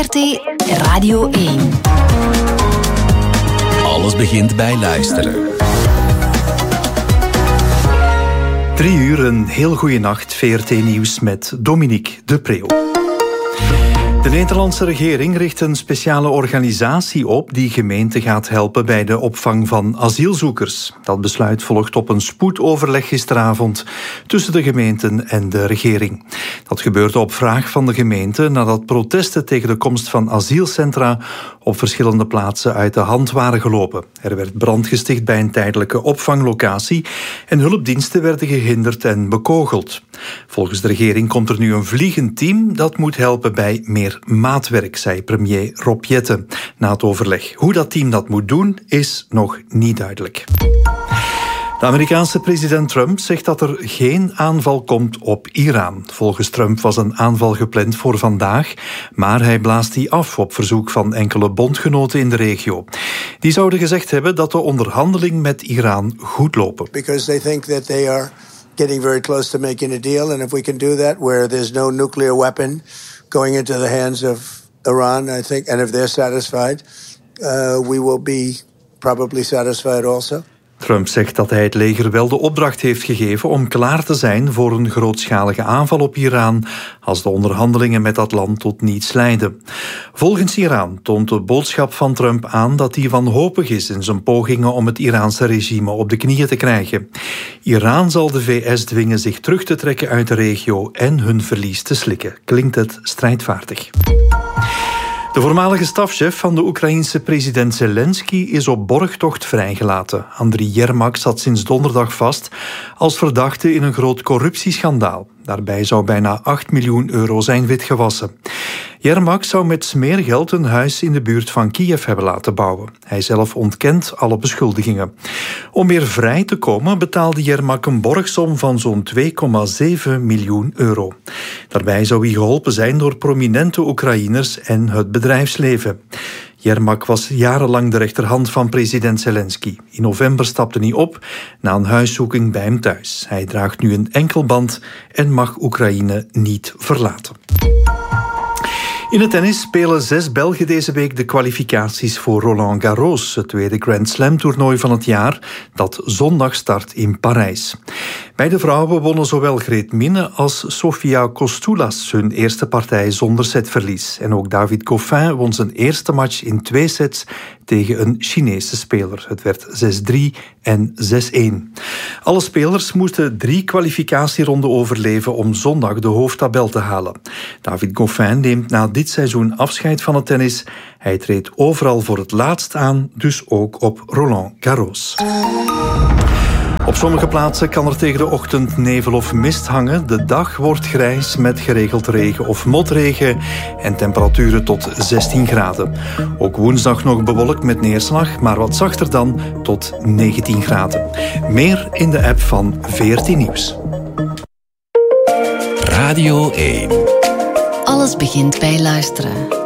VRT Radio 1. Alles begint bij luisteren. 3 uur, een heel goede nacht. VRT Nieuws met Dominique de Preeuw. De Nederlandse regering richt een speciale organisatie op die gemeenten gaat helpen bij de opvang van asielzoekers. Dat besluit volgt op een spoedoverleg gisteravond tussen de gemeenten en de regering. Dat gebeurde op vraag van de gemeente nadat protesten tegen de komst van asielcentra op verschillende plaatsen uit de hand waren gelopen. Er werd brand gesticht bij een tijdelijke opvanglocatie en hulpdiensten werden gehinderd en bekogeld. Volgens de regering komt er nu een vliegend team dat moet helpen bij meer maatwerk, zei premier Rob Jetten na het overleg. Hoe dat team dat moet doen, is nog niet duidelijk. De Amerikaanse president Trump zegt dat er geen aanval komt op Iran. Volgens Trump was een aanval gepland voor vandaag, maar hij blaast die af op verzoek van enkele bondgenoten in de regio. Die zouden gezegd hebben dat de onderhandelingen met Iran goed lopen. Because they think that they are getting very close to making a deal, and if we can do that where there's no nuclear weapon going into the hands of Iran, I think, and if they're satisfied, we will be probably satisfied also. Trump zegt dat hij het leger wel de opdracht heeft gegeven om klaar te zijn voor een grootschalige aanval op Iran als de onderhandelingen met dat land tot niets leiden. Volgens Iran toont de boodschap van Trump aan dat hij wanhopig is in zijn pogingen om het Iraanse regime op de knieën te krijgen. Iran zal de VS dwingen zich terug te trekken uit de regio en hun verlies te slikken. Klinkt het strijdvaardig. De voormalige stafchef van de Oekraïense president Zelensky is op borgtocht vrijgelaten. Andriy Yermak zat sinds donderdag vast als verdachte in een groot corruptieschandaal. Daarbij zou bijna 8 miljoen euro zijn witgewassen. Yermak zou met smeergeld een huis in de buurt van Kiev hebben laten bouwen. Hij zelf ontkent alle beschuldigingen. Om weer vrij te komen betaalde Yermak een borgsom van zo'n 2,7 miljoen euro. Daarbij zou hij geholpen zijn door prominente Oekraïners en het bedrijfsleven. Yermak was jarenlang de rechterhand van president Zelensky. In november stapte hij op na een huiszoeking bij hem thuis. Hij draagt nu een enkelband en mag Oekraïne niet verlaten. In het tennis spelen 6 Belgen deze week de kwalificaties voor Roland Garros, het tweede Grand Slam toernooi van het jaar, dat zondag start in Parijs. Bij de vrouwen wonnen zowel Greet Minne als Sofia Kostoulas hun eerste partij zonder setverlies. En ook David Goffin won zijn eerste match in 2 sets tegen een Chinese speler. Het werd 6-3 en 6-1. Alle spelers moesten 3 kwalificatieronden overleven om zondag de hoofdtabel te halen. David Goffin neemt na dit seizoen afscheid van het tennis. Hij treedt overal voor het laatst aan, dus ook op Roland Garros. Op sommige plaatsen kan er tegen de ochtend nevel of mist hangen. De dag wordt grijs met geregeld regen of motregen en temperaturen tot 16 graden. Ook woensdag nog bewolkt met neerslag, maar wat zachter dan, tot 19 graden. Meer in de app van VRT Nieuws. Radio 1. Alles begint bij luisteren.